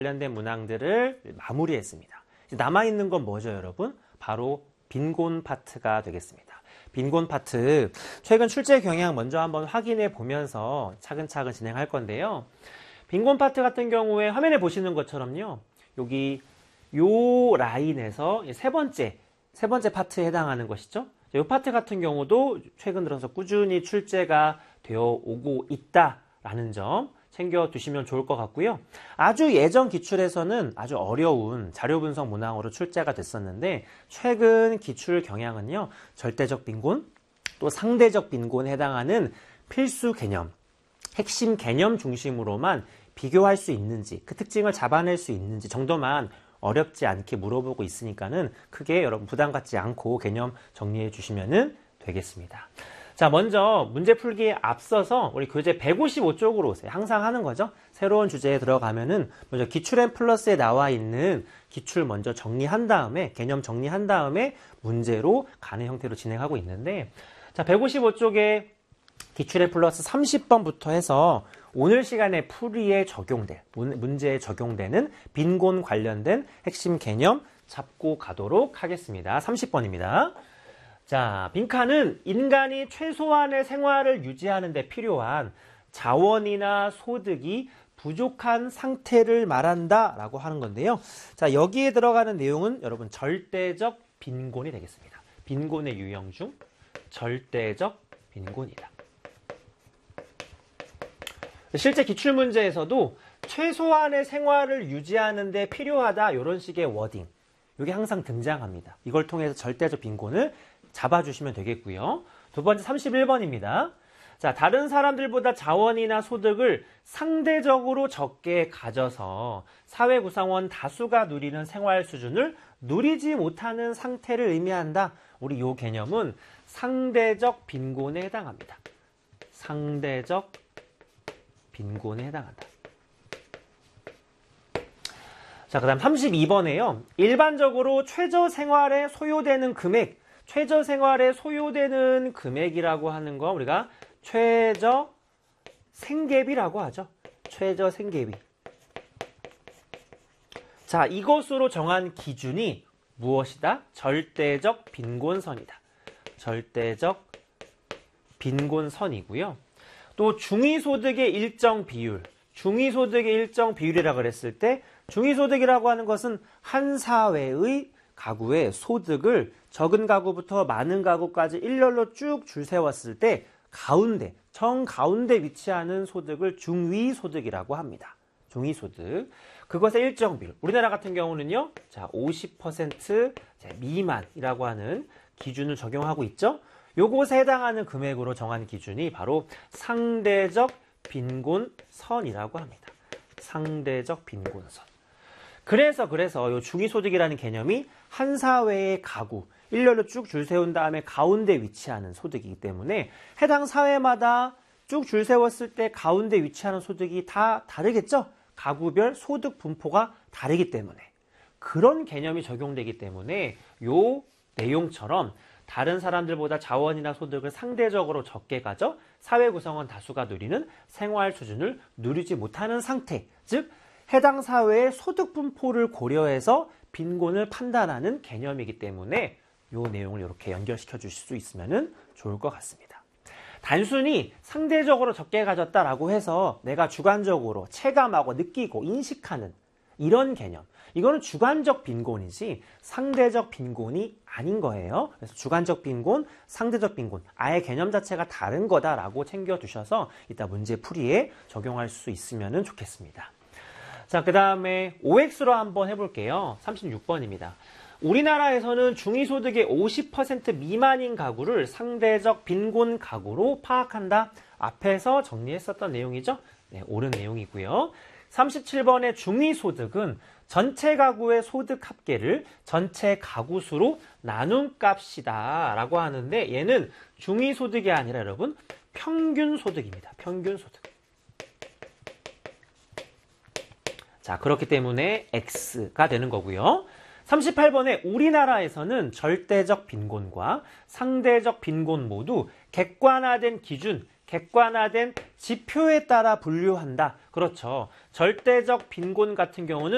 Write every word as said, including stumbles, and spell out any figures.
관련된 문항들을 마무리했습니다. 남아있는 건 뭐죠, 여러분? 바로 빈곤 파트가 되겠습니다. 빈곤 파트, 최근 출제 경향 먼저 한번 확인해 보면서 차근차근 진행할 건데요. 빈곤 파트 같은 경우에 화면에 보시는 것처럼요. 여기 요 라인에서 세 번째, 세 번째 파트에 해당하는 것이죠. 이 파트 같은 경우도 최근 들어서 꾸준히 출제가 되어 오고 있다라는 점 챙겨두시면 좋을 것 같고요. 아주 예전 기출에서는 아주 어려운 자료 분석 문항으로 출제가 됐었는데 최근 기출 경향은요. 절대적 빈곤, 또 상대적 빈곤에 해당하는 필수 개념, 핵심 개념 중심으로만 비교할 수 있는지, 그 특징을 잡아낼 수 있는지 정도만 어렵지 않게 물어보고 있으니까는 크게 여러분 부담 갖지 않고 개념 정리해 주시면 되겠습니다. 자, 먼저 문제 풀기에 앞서서 우리 교재 백오십오 쪽으로 오세요. 항상 하는 거죠. 새로운 주제에 들어가면은 먼저 기출앤플러스에 나와 있는 기출 먼저 정리한 다음에 개념 정리한 다음에 문제로 가는 형태로 진행하고 있는데, 자, 백오십오 쪽에 기출앤플러스 삼십 번부터 해서 오늘 시간에 풀이에 적용될, 문제에 적용되는 빈곤 관련된 핵심 개념 잡고 가도록 하겠습니다. 삼십 번입니다. 자, 빈칸은 인간이 최소한의 생활을 유지하는 데 필요한 자원이나 소득이 부족한 상태를 말한다 라고 하는 건데요. 자, 여기에 들어가는 내용은 여러분 절대적 빈곤이 되겠습니다. 빈곤의 유형 중 절대적 빈곤이다. 실제 기출문제에서도 최소한의 생활을 유지하는 데 필요하다 이런 식의 워딩, 이게 항상 등장합니다. 이걸 통해서 절대적 빈곤을 잡아주시면 되겠고요. 두 번째 삼십일 번입니다. 자, 다른 사람들보다 자원이나 소득을 상대적으로 적게 가져서 사회 구성원 다수가 누리는 생활 수준을 누리지 못하는 상태를 의미한다. 우리 이 개념은 상대적 빈곤에 해당합니다. 상대적 빈곤에 해당한다. 자, 그 다음 삼십이 번에요. 일반적으로 최저 생활에 소요되는 금액, 최저 생활에 소요되는 금액이라고 하는 거 우리가 최저 생계비라고 하죠. 최저 생계비. 자, 이것으로 정한 기준이 무엇이다? 절대적 빈곤선이다. 절대적 빈곤선이고요. 또 중위소득의 일정 비율, 중위소득의 일정 비율이라고 그랬을 때 중위소득이라고 하는 것은 한 사회의 가구의 소득을 적은 가구부터 많은 가구까지 일렬로 쭉 줄 세웠을 때 가운데, 정가운데 위치하는 소득을 중위소득이라고 합니다. 중위소득. 그것의 일정 비율. 우리나라 같은 경우는요, 자, 오십 퍼센트 미만이라고 하는 기준을 적용하고 있죠. 요것에 해당하는 금액으로 정한 기준이 바로 상대적 빈곤선이라고 합니다. 상대적 빈곤선. 그래서 그래서 요 중위소득이라는 개념이 한 사회의 가구, 일렬로 쭉 줄 세운 다음에 가운데 위치하는 소득이기 때문에 해당 사회마다 쭉 줄 세웠을 때 가운데 위치하는 소득이 다 다르겠죠? 가구별 소득 분포가 다르기 때문에. 그런 개념이 적용되기 때문에 요 내용처럼 다른 사람들보다 자원이나 소득을 상대적으로 적게 가져 사회 구성원 다수가 누리는 생활 수준을 누리지 못하는 상태, 즉 해당 사회의 소득 분포를 고려해서 빈곤을 판단하는 개념이기 때문에 이 내용을 이렇게 연결시켜 주실 수 있으면 좋을 것 같습니다. 단순히 상대적으로 적게 가졌다라고 해서 내가 주관적으로 체감하고 느끼고 인식하는 이런 개념, 이거는 주관적 빈곤이지 상대적 빈곤이 아닌 거예요. 그래서 주관적 빈곤, 상대적 빈곤, 아예 개념 자체가 다른 거다라고 챙겨두셔서 이따 문제 풀이에 적용할 수 있으면 좋겠습니다. 자, 그 다음에 오엑스로 한번 해볼게요. 삼십육 번입니다. 우리나라에서는 중위소득의 오십 퍼센트 미만인 가구를 상대적 빈곤 가구로 파악한다. 앞에서 정리했었던 내용이죠. 네, 옳은 내용이고요. 삼십칠 번의 중위소득은 전체 가구의 소득 합계를 전체 가구 수로 나눈 값이다 라고 하는데 얘는 중위소득이 아니라 여러분 평균소득입니다. 평균소득. 자, 그렇기 때문에 X가 되는 거고요. 삼십팔 번에 우리나라에서는 절대적 빈곤과 상대적 빈곤 모두 객관화된 기준, 객관화된 지표에 따라 분류한다. 그렇죠. 절대적 빈곤 같은 경우는